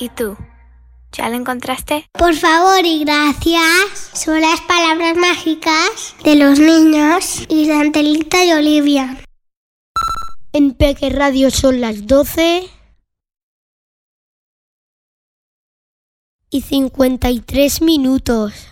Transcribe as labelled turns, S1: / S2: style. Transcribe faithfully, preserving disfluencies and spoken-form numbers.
S1: ¿Y tú? ¿Ya lo encontraste?
S2: Por favor y gracias son las palabras mágicas de los niños y de Angelita y Olivia.
S3: En Peque Radio son las doce y cincuenta y tres minutos.